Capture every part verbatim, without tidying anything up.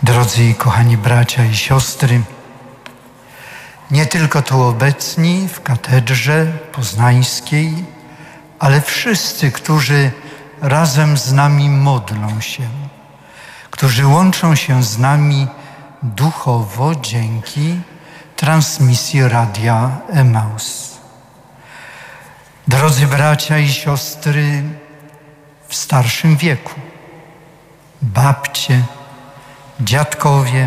Drodzy i kochani bracia i siostry, nie tylko tu obecni w katedrze poznańskiej, ale wszyscy, którzy razem z nami modlą się, którzy łączą się z nami duchowo dzięki transmisji Radia Emaus. Drodzy bracia i siostry w starszym wieku, babcie, dziadkowie,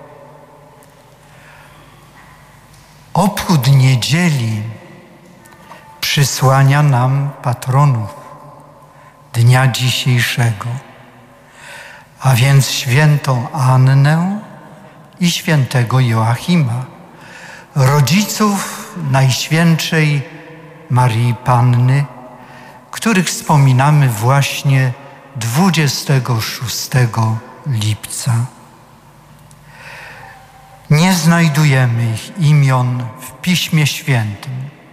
obchód niedzieli przysłania nam patronów dnia dzisiejszego, a więc świętą Annę i świętego Joachima, rodziców Najświętszej Marii Panny, których wspominamy właśnie dwudziestego szóstego lipca. Nie znajdujemy ich imion w Piśmie Świętym.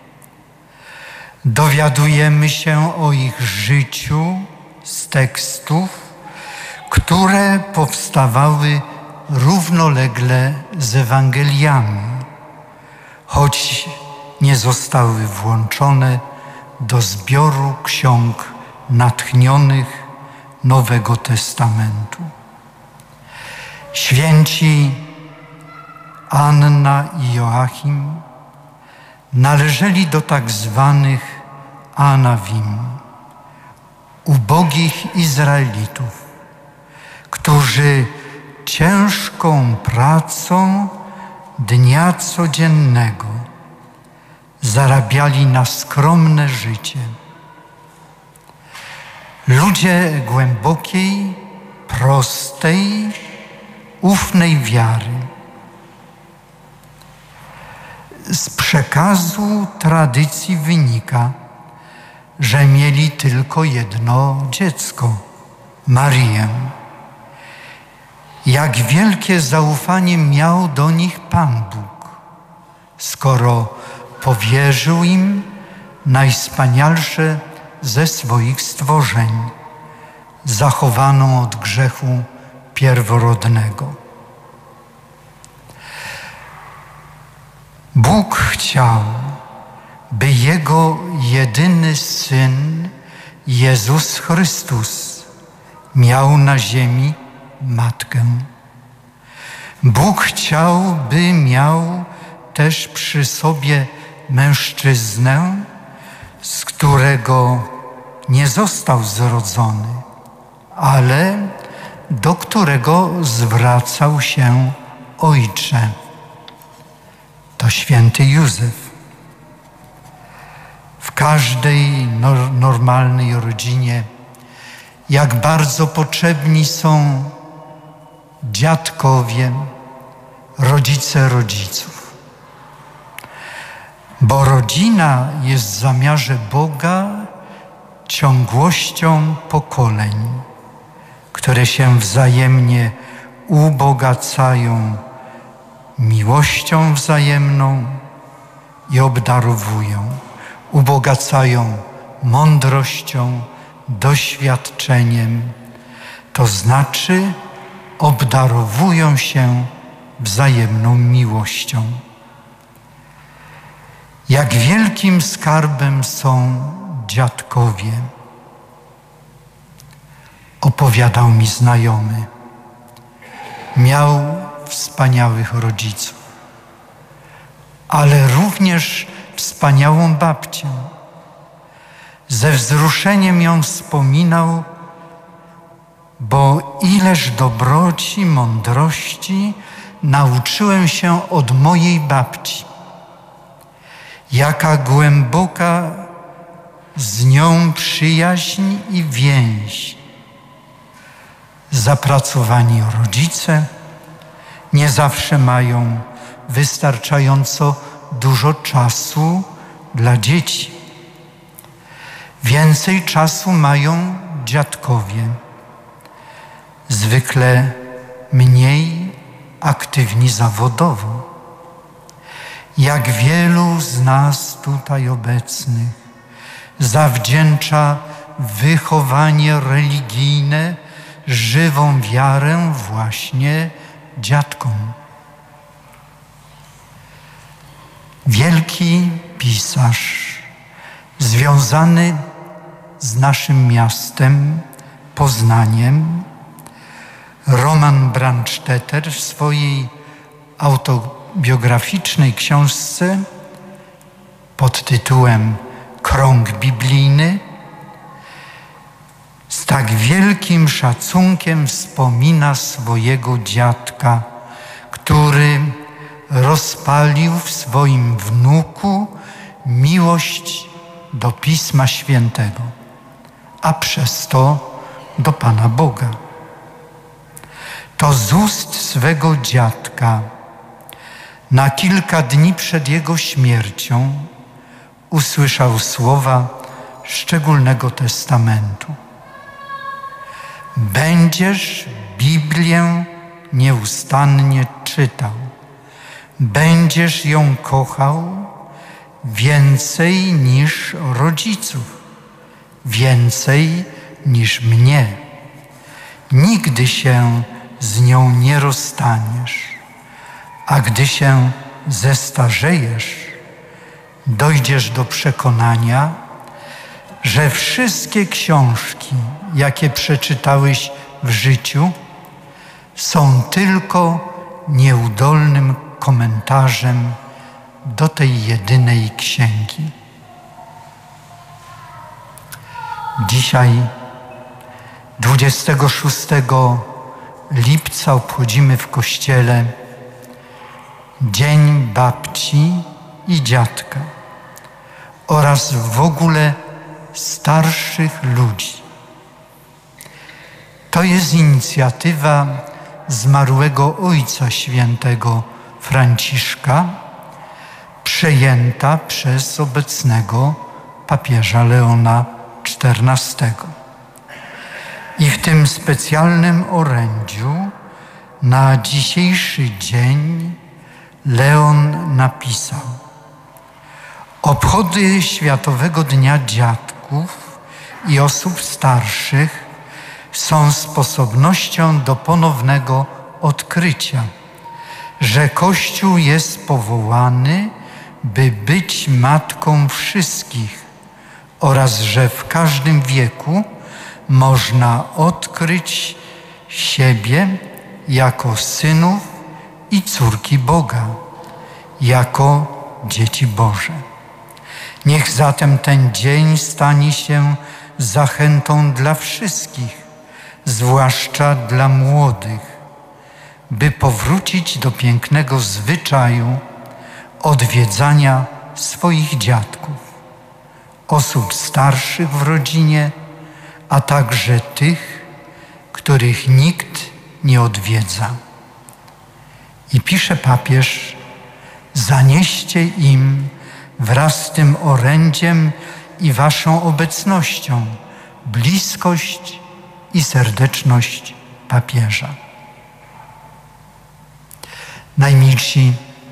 Dowiadujemy się o ich życiu z tekstów, które powstawały równolegle z Ewangeliami, choć nie zostały włączone do zbioru ksiąg natchnionych Nowego Testamentu. Święci Anna i Joachim należeli do tak zwanych Anawim, ubogich Izraelitów, którzy ciężką pracą dnia codziennego zarabiali na skromne życie. Ludzie głębokiej, prostej, ufnej wiary. Z przekazu tradycji wynika, że mieli tylko jedno dziecko, Marię. Jak wielkie zaufanie miał do nich Pan Bóg, skoro powierzył im najwspanialsze ze swoich stworzeń, zachowaną od grzechu pierworodnego. Bóg chciał, by Jego jedyny Syn, Jezus Chrystus, miał na ziemi matkę. Bóg chciał, by miał też przy sobie mężczyznę, z którego nie został zrodzony, ale do którego zwracał się Ojcze. To święty Józef. W każdej normalnej rodzinie jak bardzo potrzebni są dziadkowie, rodzice rodziców. Bo rodzina jest w zamiarze Boga ciągłością pokoleń, które się wzajemnie ubogacają miłością wzajemną i obdarowują, ubogacają mądrością, doświadczeniem, to znaczy obdarowują się wzajemną miłością. Jak wielkim skarbem są dziadkowie, opowiadał mi znajomy. Miał wspaniałych rodziców, ale również wspaniałą babcię. Ze wzruszeniem ją wspominał, bo ileż dobroci, mądrości nauczyłem się od mojej babci. Jaka głęboka z nią przyjaźń i więź. Zapracowani rodzice nie zawsze mają wystarczająco dużo czasu dla dzieci. Więcej czasu mają dziadkowie, zwykle mniej aktywni zawodowo. Jak wielu z nas tutaj obecnych zawdzięcza wychowanie religijne, żywą wiarę właśnie dziadkom. Wielki pisarz związany z naszym miastem, Poznaniem, Roman Brandstetter w swojej autobiograficznej książce pod tytułem Krąg biblijny z tak wielkim szacunkiem wspomina swojego dziadka, który rozpalił w swoim wnuku miłość do Pisma Świętego, a przez to do Pana Boga. To z ust swego dziadka na kilka dni przed jego śmiercią usłyszał słowa szczególnego testamentu. Będziesz Biblię nieustannie czytał, będziesz ją kochał więcej niż rodziców, więcej niż mnie. Nigdy się z nią nie rozstaniesz, a gdy się zestarzejesz, dojdziesz do przekonania, że wszystkie książki, jakie przeczytałeś w życiu, są tylko nieudolnym komentarzem do tej jedynej księgi. Dzisiaj, dwudziestego szóstego lipca, obchodzimy w kościele Dzień Babci i Dziadka oraz w ogóle starszych ludzi. To jest inicjatywa zmarłego Ojca Świętego Franciszka, przejęta przez obecnego papieża Leona czternastego. I w tym specjalnym orędziu na dzisiejszy dzień Leon napisał: obchody Światowego Dnia Dziadków i osób starszych są sposobnością do ponownego odkrycia, że Kościół jest powołany, by być matką wszystkich oraz że w każdym wieku można odkryć siebie jako synów i córki Boga, jako dzieci Boże. Niech zatem ten dzień stanie się zachętą dla wszystkich, zwłaszcza dla młodych, by powrócić do pięknego zwyczaju odwiedzania swoich dziadków, osób starszych w rodzinie, a także tych, których nikt nie odwiedza. I pisze papież: zanieście im wraz z tym orędziem i waszą obecnością bliskość i serdeczność papieża. Najmilsi,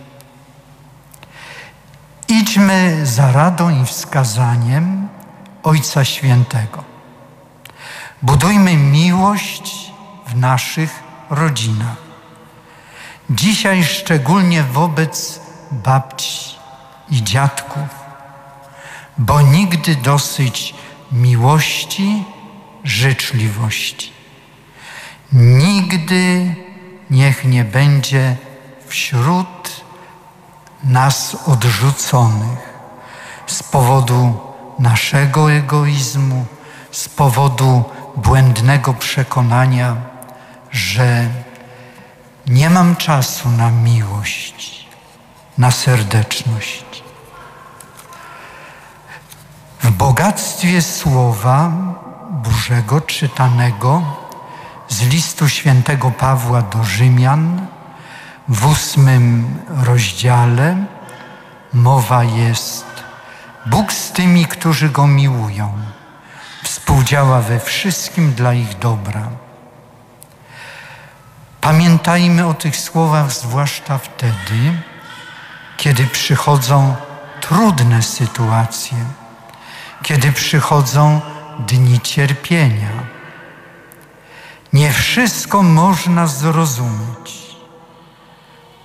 idźmy za radą i wskazaniem Ojca Świętego. Budujmy miłość w naszych rodzinach. Dzisiaj szczególnie wobec babci i dziadków, bo nigdy dosyć miłości, życzliwości. Nigdy niech nie będzie wśród nas odrzuconych z powodu naszego egoizmu, z powodu błędnego przekonania, że nie mam czasu na miłość, na serdeczność. W bogactwie Słowa Bożego czytanego z listu świętego Pawła do Rzymian w ósmym rozdziale mowa jest: Bóg z tymi, którzy Go miłują, współdziała we wszystkim dla ich dobra. Pamiętajmy o tych słowach zwłaszcza wtedy, kiedy przychodzą trudne sytuacje, kiedy przychodzą dni cierpienia. Nie wszystko można zrozumieć,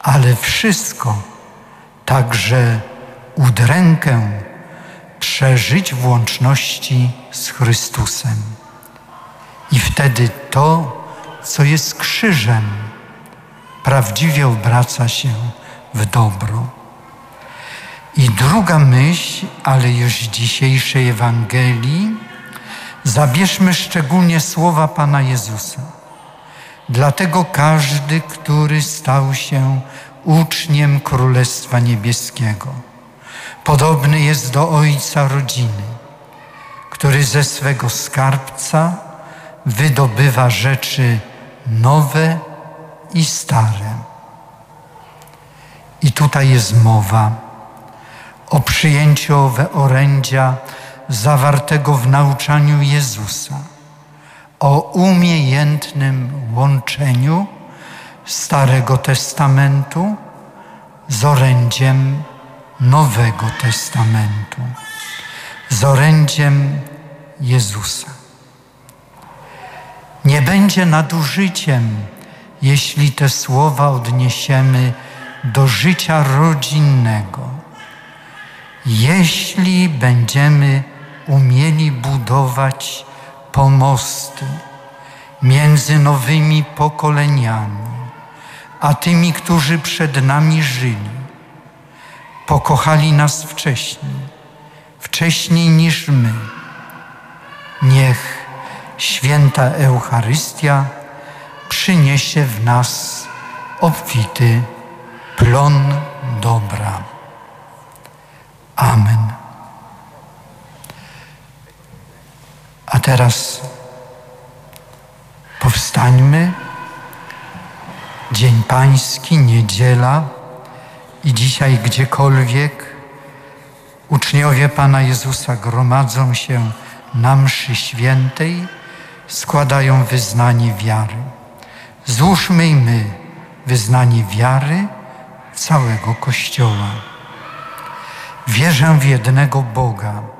ale wszystko, także udrękę, przeżyć w łączności z Chrystusem. I wtedy to, co jest krzyżem, prawdziwie obraca się w dobro. I druga myśl, ale już dzisiejszej Ewangelii, zabierzmy szczególnie słowa Pana Jezusa. Dlatego każdy, który stał się uczniem Królestwa Niebieskiego, podobny jest do ojca rodziny, który ze swego skarbca wydobywa rzeczy nowe i stare. I tutaj jest mowa o przyjęciu owe orędzia zawartego w nauczaniu Jezusa, o umiejętnym łączeniu Starego Testamentu z orędziem Nowego Testamentu, z orędziem Jezusa. Nie będzie nadużyciem, jeśli te słowa odniesiemy do życia rodzinnego, jeśli będziemy umieli budować pomosty między nowymi pokoleniami, a tymi, którzy przed nami żyli, pokochali nas wcześniej, wcześniej niż my. Niech święta Eucharystia przyniesie w nas obfity plon dobra. Amen. A teraz powstańmy. Dzień Pański, niedziela i dzisiaj gdziekolwiek uczniowie Pana Jezusa gromadzą się na mszy świętej, składają wyznanie wiary. Złóżmy i my wyznanie wiary całego Kościoła. Wierzę w jednego Boga,